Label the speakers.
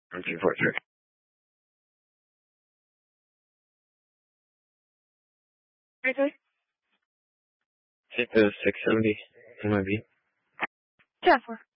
Speaker 1: I'm 243.
Speaker 2: Okay.
Speaker 1: Take the 670 MIB.
Speaker 2: 10-4.